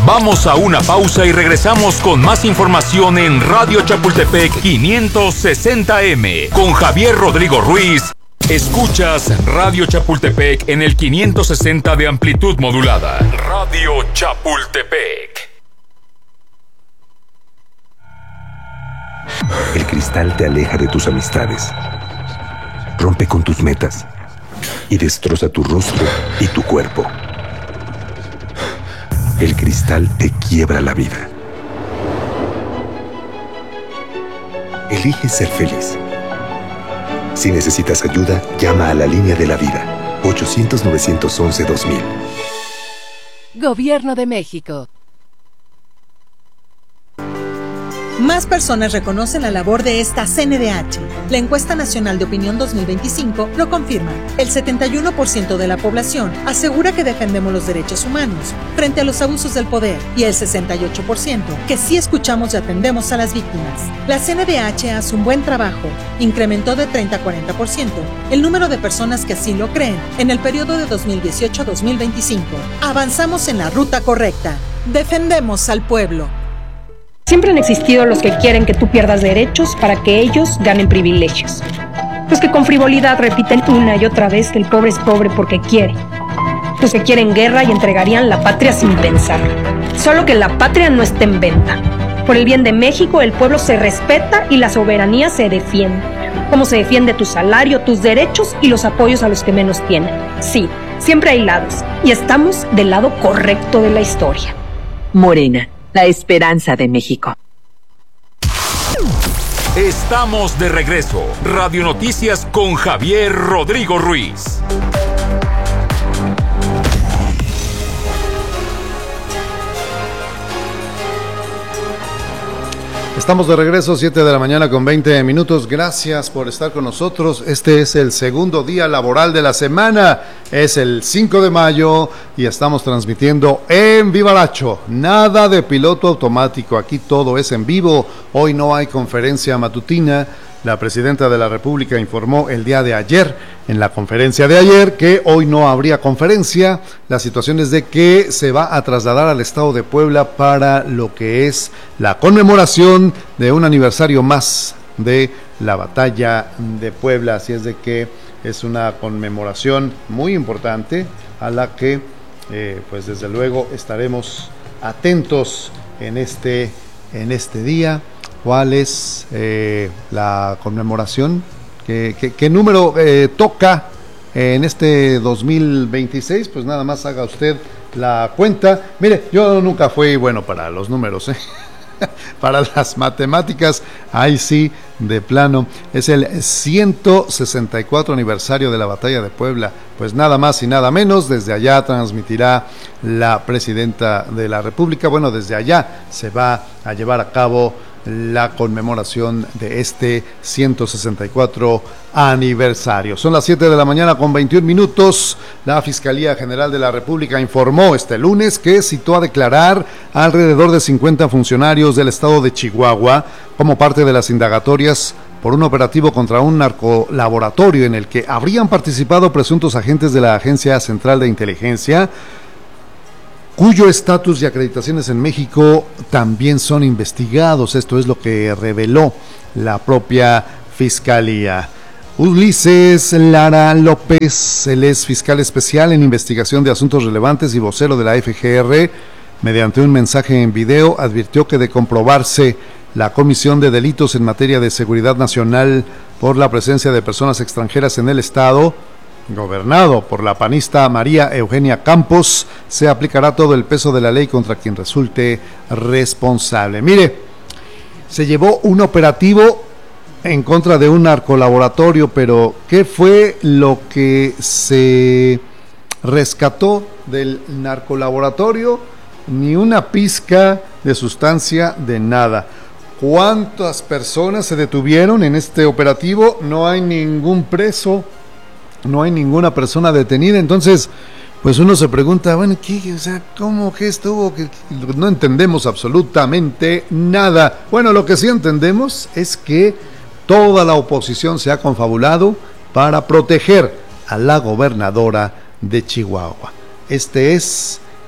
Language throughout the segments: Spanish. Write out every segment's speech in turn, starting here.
Vamos a una pausa y regresamos con más información en Radio Chapultepec 560M con Javier Rodrigo Ruiz. Escuchas Radio Chapultepec en el 560 de amplitud modulada. Radio Chapultepec. El cristal te aleja de tus amistades, rompe con tus metas y destroza tu rostro y tu cuerpo. El cristal te quiebra la vida. Elige ser feliz. Si necesitas ayuda, llama a la línea de la vida, 800-911-2000. Gobierno de México. Más personas reconocen la labor de esta CNDH. La encuesta nacional de opinión 2025 lo confirma. El 71% de la población asegura que defendemos los derechos humanos frente a los abusos del poder y el 68% que sí escuchamos y atendemos a las víctimas. La CNDH hace un buen trabajo. Incrementó de 30 a 40% el número de personas que así lo creen en el periodo de 2018 a 2025. Avanzamos en la ruta correcta. Defendemos al pueblo. Siempre han existido los que quieren que tú pierdas derechos para que ellos ganen privilegios. Los que con frivolidad repiten una y otra vez que el pobre es pobre porque quiere. Los que quieren guerra y entregarían la patria sin pensar. Solo que la patria no está en venta. Por el bien de México, el pueblo se respeta y la soberanía se defiende. Como se defiende tu salario, tus derechos y los apoyos a los que menos tienen. Sí, siempre hay lados. Y estamos del lado correcto de la historia. Morena. La esperanza de México. Estamos de regreso. Radio Noticias con Javier Rodrigo Ruiz. Estamos de regreso, 7 de la mañana con 20 minutos. Gracias por estar con nosotros. Este es el segundo día laboral de la semana. Es el 5 de mayo y estamos transmitiendo en Vivaracho. Nada de piloto automático. Aquí todo es en vivo. Hoy no hay conferencia matutina. La presidenta de la República informó el día de ayer, en la conferencia de ayer, que hoy no habría conferencia. La situación es de que se va a trasladar al estado de Puebla para lo que es la conmemoración de un aniversario más de la batalla de Puebla. Así es de que es una conmemoración muy importante a la que, pues desde luego, estaremos atentos en este día. ¿Cuál es la conmemoración? ¿Qué número toca en este 2026? Pues nada más haga usted la cuenta. Mire, yo nunca fui bueno para los números, para las matemáticas, ahí sí, de plano. Es el 164 aniversario de la Batalla de Puebla. Pues nada más y nada menos, desde allá transmitirá la presidenta de la República. Bueno, desde allá se va a llevar a cabo la conmemoración de este 164 aniversario. Son las 7 de la mañana con 21 minutos. La Fiscalía General de la República informó este lunes que citó a declarar alrededor de 50 funcionarios del estado de Chihuahua como parte de las indagatorias por un operativo contra un narcolaboratorio en el que habrían participado presuntos agentes de la Agencia Central de Inteligencia, cuyo estatus y acreditaciones en México también son investigados. Esto es lo que reveló la propia Fiscalía. Ulises Lara López, él es fiscal especial en investigación de asuntos relevantes y vocero de la FGR, mediante un mensaje en video, advirtió que de comprobarse la comisión de delitos en materia de seguridad nacional por la presencia de personas extranjeras en el estado, gobernado por la panista María Eugenia Campos, se aplicará todo el peso de la ley contra quien resulte responsable. Mire, se llevó un operativo en contra de un narcolaboratorio, pero ¿qué fue lo que se rescató del narcolaboratorio? Ni una pizca de sustancia de nada. ¿Cuántas personas se detuvieron en este operativo? No hay ningún preso. No hay ninguna persona detenida. Entonces, pues uno se pregunta, bueno, ¿qué? O sea, ¿cómo que estuvo? Que no entendemos absolutamente nada. Bueno, lo que sí entendemos es que toda la oposición se ha confabulado para proteger a la gobernadora de Chihuahua. Este es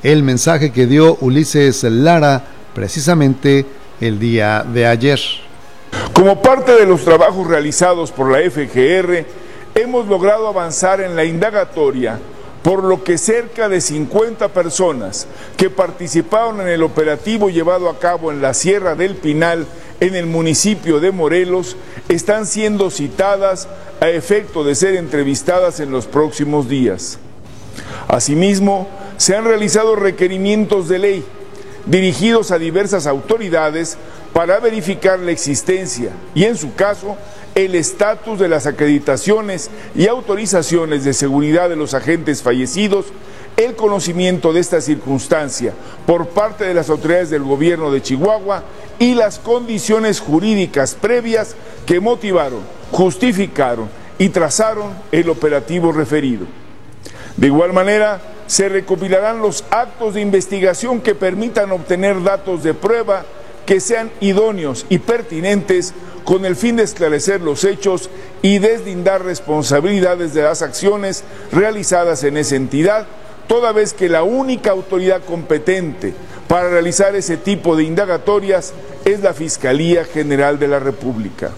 el mensaje que dio Ulises Lara precisamente el día de ayer. Como parte de los trabajos realizados por la FGR, hemos logrado avanzar en la indagatoria, por lo que cerca de 50 personas que participaron en el operativo llevado a cabo en la Sierra del Pinal, en el municipio de Morelos, están siendo citadas a efecto de ser entrevistadas en los próximos días. Asimismo, se han realizado requerimientos de ley dirigidos a diversas autoridades para verificar la existencia y, en su caso, el estatus de las acreditaciones y autorizaciones de seguridad de los agentes fallecidos, el conocimiento de esta circunstancia por parte de las autoridades del gobierno de Chihuahua y las condiciones jurídicas previas que motivaron, justificaron y trazaron el operativo referido. De igual manera, se recopilarán los actos de investigación que permitan obtener datos de prueba que sean idóneos y pertinentes con el fin de esclarecer los hechos y deslindar responsabilidades de las acciones realizadas en esa entidad, toda vez que la única autoridad competente para realizar ese tipo de indagatorias es la Fiscalía General de la República.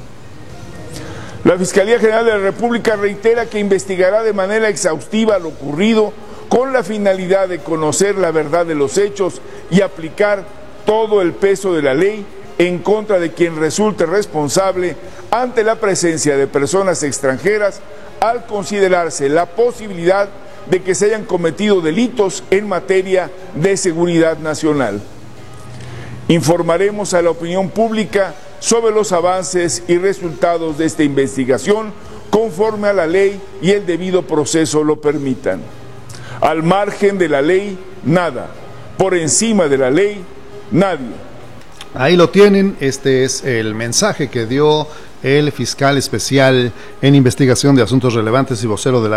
La Fiscalía General de la República reitera que investigará de manera exhaustiva lo ocurrido con la finalidad de conocer la verdad de los hechos y aplicar todo el peso de la ley en contra de quien resulte responsable ante la presencia de personas extranjeras al considerarse la posibilidad de que se hayan cometido delitos en materia de seguridad nacional. Informaremos a la opinión pública sobre los avances y resultados de esta investigación conforme a la ley y el debido proceso lo permitan. Al margen de la ley, nada. Por encima de la ley, nadie. Ahí lo tienen, este es el mensaje que dio el fiscal especial en investigación de asuntos relevantes y vocero de la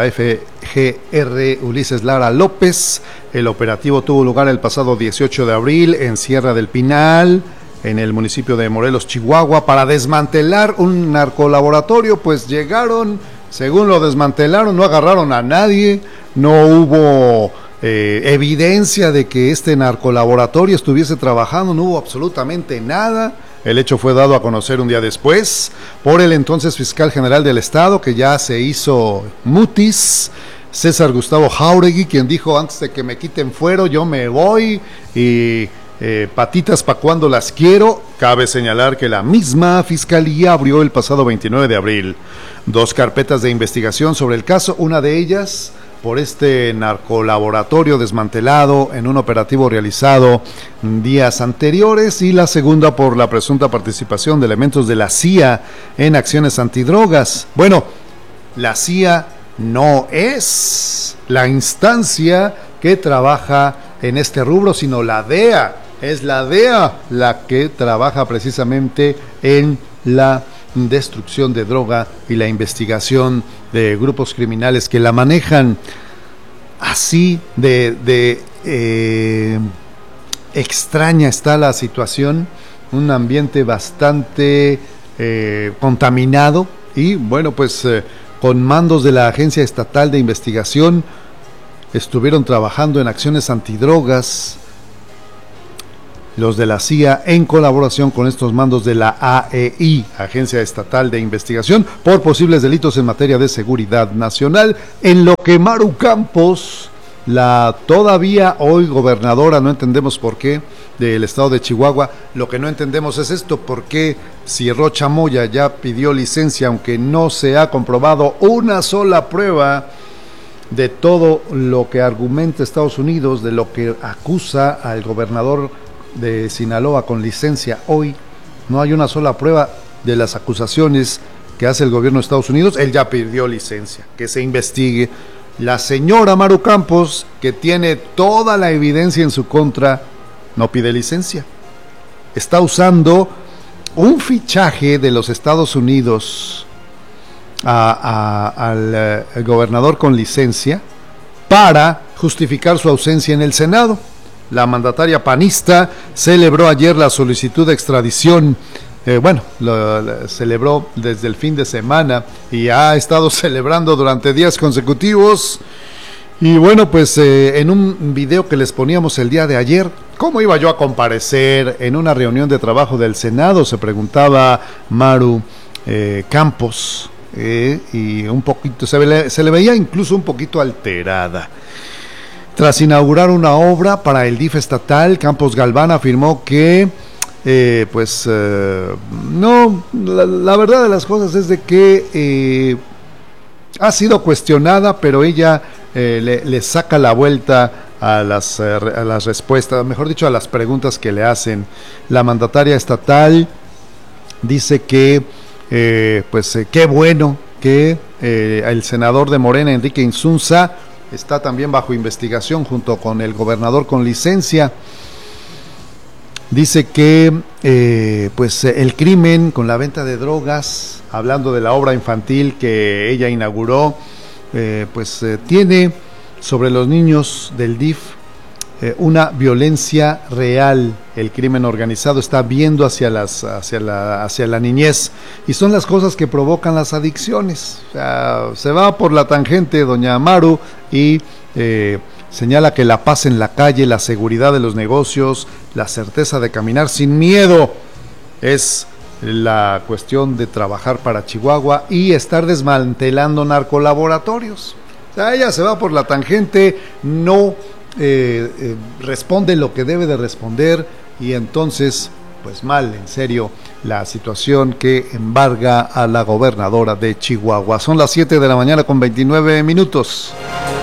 FGR, Ulises Lara López. El operativo tuvo lugar el pasado 18 de abril en Sierra del Pinal, en el municipio de Morelos, Chihuahua, para desmantelar un narcolaboratorio. Pues llegaron, según lo desmantelaron, no agarraron a nadie, no hubo evidencia de que este narcolaboratorio estuviese trabajando, no hubo absolutamente nada. El hecho fue dado a conocer un día después por el entonces fiscal general del estado, que ya se hizo mutis, César Gustavo Jáuregui, quien dijo: antes de que me quiten fuero, yo me voy, y patitas pa' cuando las quiero. Cabe señalar que la misma fiscalía abrió el pasado 29 de abril 2 carpetas de investigación sobre el caso, una de ellas por este narcolaboratorio desmantelado en un operativo realizado días anteriores, y la segunda por la presunta participación de elementos de la CIA en acciones antidrogas. Bueno, la CIA no es la instancia que trabaja en este rubro, sino la DEA. Es la DEA la que trabaja precisamente en la destrucción de droga y la investigación de grupos criminales que la manejan. Así de extraña está la situación, un ambiente bastante contaminado, y bueno, pues con mandos de la Agencia Estatal de Investigación estuvieron trabajando en acciones antidrogas los de la CIA en colaboración con estos mandos de la AEI, Agencia Estatal de Investigación, por posibles delitos en materia de seguridad nacional, en lo que Maru Campos, la todavía hoy gobernadora, no entendemos por qué, del estado de Chihuahua, lo que no entendemos es esto: por qué si Rocha Moya ya pidió licencia, aunque no se ha comprobado una sola prueba de todo lo que argumenta Estados Unidos, de lo que acusa al gobernador de Sinaloa con licencia. Hoy no hay una sola prueba de las acusaciones que hace el gobierno de Estados Unidos. Él ya pidió licencia, que se investigue. La señora Maru Campos, que tiene toda la evidencia en su contra, no pide licencia. Está usando un fichaje de los Estados Unidos al gobernador con licencia para justificar su ausencia en el Senado. La mandataria panista celebró ayer la solicitud de extradición, lo celebró desde el fin de semana y ha estado celebrando durante días consecutivos Y bueno, pues en un video que les poníamos el día de ayer, ¿cómo iba yo a comparecer en una reunión de trabajo del Senado? Se preguntaba Maru Campos, y un poquito, se le veía incluso un poquito alterada. Tras inaugurar una obra para el DIF estatal, Campos Galván afirmó que no, la verdad de las cosas es de que ha sido cuestionada, pero ella le saca la vuelta a las respuestas, mejor dicho, a las preguntas que le hacen. La mandataria estatal dice que qué bueno que el senador de Morena, Enrique Insunza, está también bajo investigación junto con el gobernador con licencia. Dice que el crimen con la venta de drogas, hablando de la obra infantil que ella inauguró, tiene sobre los niños del DIF una violencia real. El crimen organizado está viendo hacia la niñez, y son las cosas que provocan las adicciones. O sea, se va por la tangente doña Maru y señala que la paz en la calle, la seguridad de los negocios, la certeza de caminar sin miedo es la cuestión de trabajar para Chihuahua y estar desmantelando narcolaboratorios. O sea, ella se va por la tangente, no responde lo que debe de responder, y entonces, pues mal, en serio, la situación que embarga a la gobernadora de Chihuahua. Son las 7 de la mañana con 29 minutos.